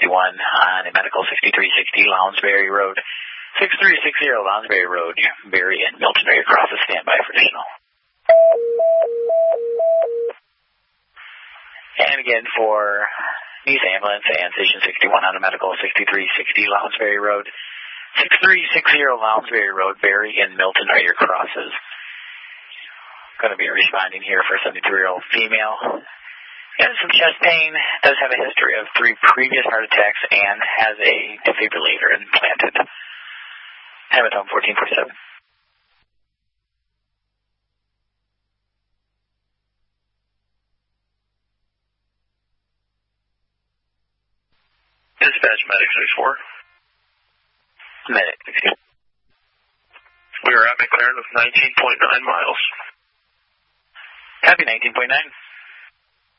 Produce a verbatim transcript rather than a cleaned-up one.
sixty-one on a medical sixty-three sixty Lounsbury Road. sixty-three sixty Lounsbury Road, Barry and Milton are your crosses. Stand by for additional. And again for Nice Ambulance and Station sixty-one on a medical sixty-three sixty Lounsbury Road. sixty-three sixty Lounsbury Road, Barry and Milton are your crosses. Going to be responding here for a seventy-three-year-old female. Has some chest pain, does have a history of three previous heart attacks, and has a defibrillator implanted. Hamilton fourteen forty-seven. Dispatch Medic six four. Medic six four. We are at McLaren with nineteen point nine miles. Copy nineteen point nine.